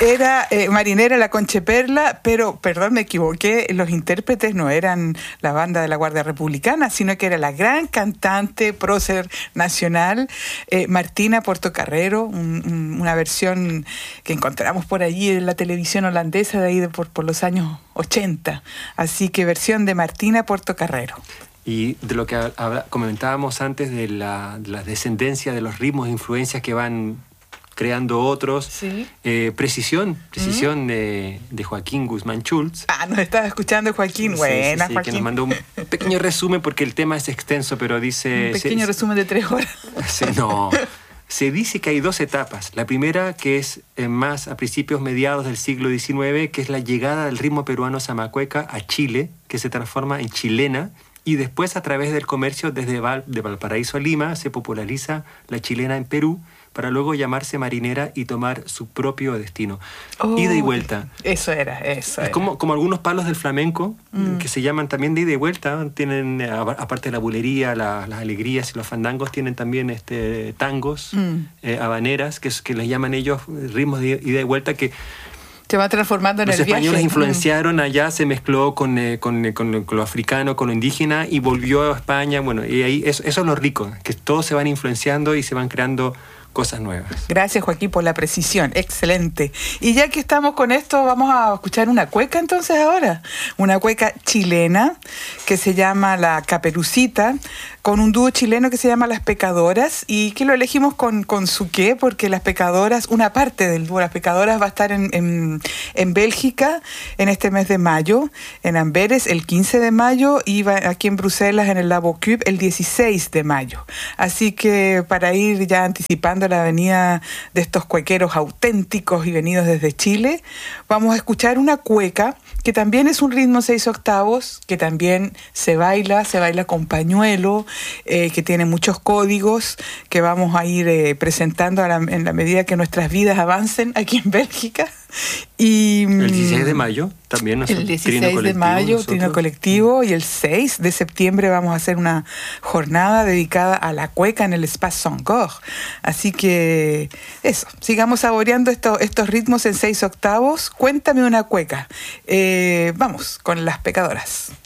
Era Marinera, La Concheperla, pero, perdón, me equivoqué, los intérpretes no eran la banda de la Guardia Republicana, sino que era la gran cantante prócer nacional, Martina Portocarrero, una versión que encontramos por allí en la televisión holandesa de ahí por los años 80. Así que versión de Martina Portocarrero. Y de lo que comentábamos antes de la descendencia de los ritmos e influencias que van creando otros. Sí. Precisión de Joaquín Guzmán Schultz. Nos estaba escuchando Joaquín. Buena, sí, Joaquín. Que nos mandó un pequeño resumen porque el tema es extenso, pero dice... Un pequeño resumen de 3 horas. No. Se dice que hay 2 etapas. La primera, que es más a principios mediados del siglo XIX, que es la llegada del ritmo peruano zamacueca a Chile, que se transforma en chilena, y después a través del comercio desde de Valparaíso a Lima se populariza la chilena en Perú, para luego llamarse marinera y tomar su propio destino. Ida y vuelta. Eso era. Es como algunos palos del flamenco, que se llaman también de ida y vuelta. Tienen, aparte de la bulería, las alegrías y los fandangos, tienen también tangos, habaneras, que les llaman ellos ritmos de ida y vuelta, que se va transformando en el viaje. Los españoles influenciaron allá, se mezcló con lo africano, con lo indígena, y volvió a España. Bueno, y ahí eso es lo rico, que todos se van influenciando y se van creando cosas nuevas. Gracias, Joaquín, por la precisión. Excelente. Y ya que estamos con esto, vamos a escuchar una cueca entonces ahora. Una cueca chilena que se llama La Caperucita, con un dúo chileno que se llama Las Pecadoras, y que lo elegimos con su qué, porque Las Pecadoras, una parte del dúo Las Pecadoras va a estar en Bélgica en este mes de mayo, en Amberes el 15 de mayo, y va aquí en Bruselas en el Labo Cube el 16 de mayo. Así que para ir ya anticipando la venida de estos cuequeros auténticos y venidos desde Chile, vamos a escuchar una cueca que también es un ritmo 6/8, que también se baila con pañuelo, que tiene muchos códigos que vamos a ir presentando en la medida que nuestras vidas avancen aquí en Bélgica. Y el 16 de mayo también nosotros, el 16 de mayo, Trino Colectivo, y el 6 de septiembre vamos a hacer una jornada dedicada a la cueca en el Espace Sangor. Así que eso, sigamos saboreando estos ritmos en 6/8. Cuéntame una cueca. Vamos con Las Pecadoras.